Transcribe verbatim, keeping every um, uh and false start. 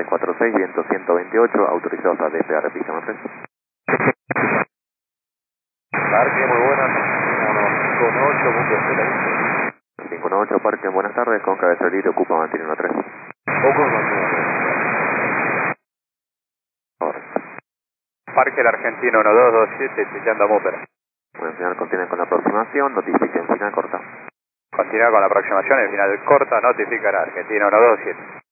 seis cuatro seis, viento ciento veintiocho, autorizados a despegar pista tres. Parque, muy buenas. cinco nueve ocho, buque excelente. cinco nueve ocho, Parque, buenas tardes, con cabeza libre, ocupa mantiene uno tres. Poco mantiene. Parque el Argentino uno dos dos siete, chequeando a Mopper. Bueno, final continúa con la aproximación, notifiquen final corta. Continúa con la aproximación, el final corta, notificará Argentino uno dos siete.